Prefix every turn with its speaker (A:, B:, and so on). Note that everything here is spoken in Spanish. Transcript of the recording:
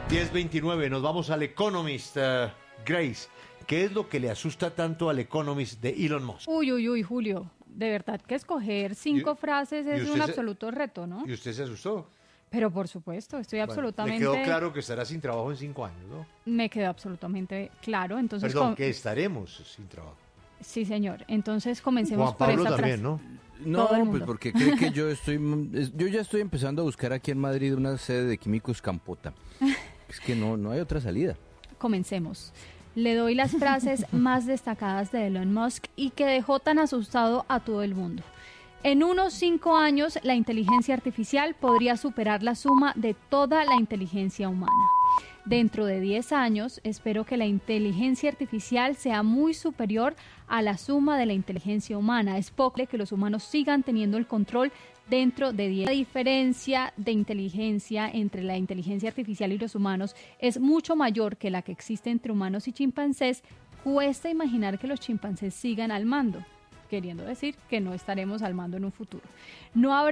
A: 10:29, nos vamos al Economist. Grace, ¿qué es lo que le asusta tanto al Economist de Elon Musk?
B: Uy, Julio, de verdad que escoger 5 frases es un absoluto reto, ¿no?
A: ¿Y usted se asustó?
B: Pero por supuesto, estoy absolutamente...
A: Le quedó claro que estará sin trabajo en 5 años, ¿no?
B: Me quedó absolutamente claro, entonces...
A: Perdón, que estaremos sin trabajo.
B: Sí, señor, entonces comencemos
A: Juan Pablo
B: por esa
A: también,
B: frase.
A: ¿no?
C: No, pues porque cree que yo ya estoy empezando a buscar aquí en Madrid una sede de Químicos Campota. Es que no hay otra salida.
B: Comencemos. Le doy las frases más destacadas de Elon Musk y que dejó tan asustado a todo el mundo. En unos 5 años, la inteligencia artificial podría superar la suma de toda la inteligencia humana. Dentro de 10 años, espero que la inteligencia artificial sea muy superior a la suma de la inteligencia humana. Es poco que los humanos sigan teniendo el control dentro de 10. La diferencia de inteligencia entre la inteligencia artificial y los humanos es mucho mayor que la que existe entre humanos y chimpancés. Cuesta imaginar que los chimpancés sigan al mando, queriendo decir que no estaremos al mando en un futuro. No habrá